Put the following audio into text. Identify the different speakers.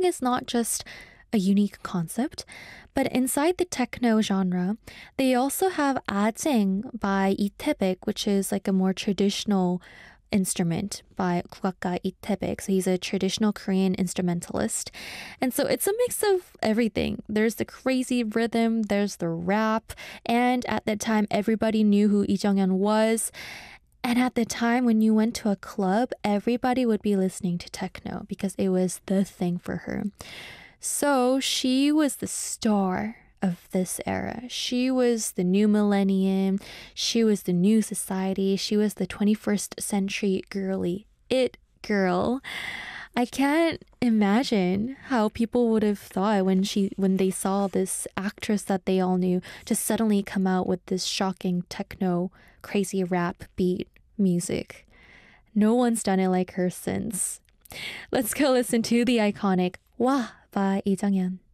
Speaker 1: is not just a unique concept, but inside the techno genre, they also have Ajeng by Lee Tae-baek, which is like a more traditional instrument by 국악가 Lee Tae-baek. So he's a traditional Korean instrumentalist. And so it's a mix of everything. There's the crazy rhythm, there's the rap, and at that time everybody knew who Lee Jung-yeon was. And at the time when you went to a club, everybody would be listening to techno because it was the thing for her. So she was the star of this era. She was the new millennium. She was the new society. She was the 21st century girly. It girl. I can't imagine how people would have thought when they saw this actress that they all knew just suddenly come out with this shocking techno crazy rap beat music. No one's done it like her since. Let's go listen to the iconic Wah by Lee Jung-yeon.